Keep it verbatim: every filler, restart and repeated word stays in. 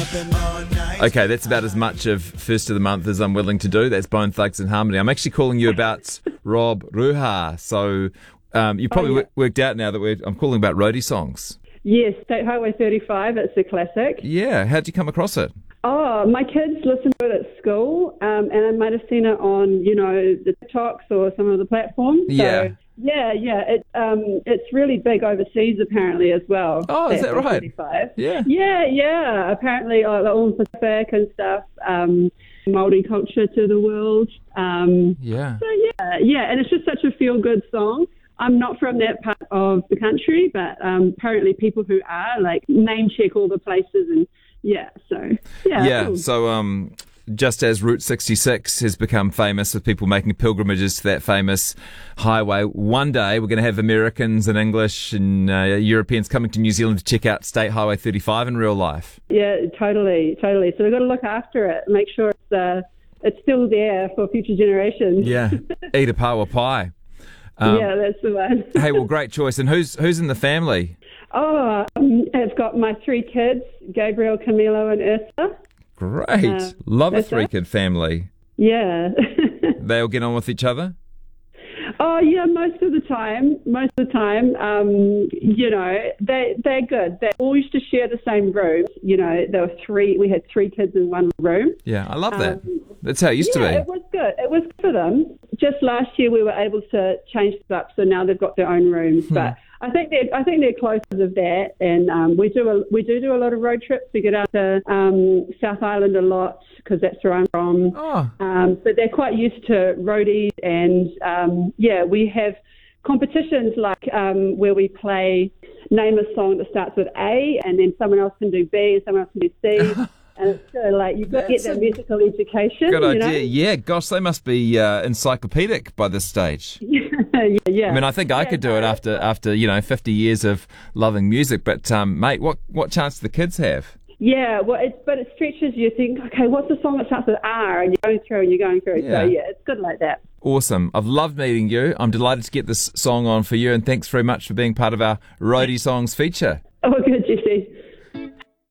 Okay, that's about as much of First of the Month as I'm willing to do. That's Bone Thugs and Harmony. I'm actually calling you about Rob Ruha. So um, you probably Oh, yeah. w- worked out now that we're, I'm calling about roadie songs. Yes, State Highway thirty-five, it's a classic. Yeah, how'd you come across it? Oh, my kids listen to it at school, um, and I might have seen it on, you know, the TikToks or some of the platforms. Yeah. So, yeah, yeah. It, um, it's really big overseas, apparently, as well. Oh, is State that Highway right? thirty-five. Yeah. Yeah, yeah. Apparently, like, the all Pacific and stuff, um, Māori culture to the world. Um, Yeah. so, yeah, yeah. And it's just such a feel-good song. I'm not from that part of the country, but um, apparently people who are, like, name check all the places and, yeah, so, yeah. Yeah, cool. so um, just as Route sixty-six has become famous with people making pilgrimages to that famous highway, one day we're going to have Americans and English and uh, Europeans coming to New Zealand to check out State Highway thirty-five in real life. Yeah, totally, totally. So we've got to look after it, make sure it's uh, it's still there for future generations. Yeah, eat a pawa pie. Um, yeah, that's the one. Hey, well, great choice. And who's who's in the family? Oh, um, I've got my three kids, Gabriel, Camilo, and Ursa. Great. Uh, Love a that's it. three-kid family. Yeah. They all get on with each other? Oh, yeah, most of the time. Most of the time, um, you know, they, they're good. They all used to share the same room. You know, there were three, we had three kids in one room. Yeah, I love that. Um, That's how it used yeah, to it was good. It was good for them. Just last year we were able to change it up, so now they've got their own rooms. Hmm. But I think they're I think they're close of that, and um, we do a, we do do a lot of road trips. We get out to um, South Island a lot because that's where I'm from. Oh. Um, so they're quite used to roadies, and um, yeah, we have competitions like um, where we play name a song that starts with A, and then someone else can do B, and someone else can do C. And it's sort of like you've got to get That's that a musical education. Good you idea. know? Yeah, gosh, they must be uh, encyclopedic by this stage. yeah, yeah. I mean, I think I Yeah, could do it no, after after you know fifty years of loving music. But um, mate, what what chance do the kids have? Yeah, well, it's, but it stretches you. Think, okay, what's the song that starts with R? And you're going through and you're going through. Yeah. So yeah, it's good like that. Awesome. I've loved meeting you. I'm delighted to get this song on for you, and thanks very much for being part of our Roadie Songs feature. Oh, good, Jesse.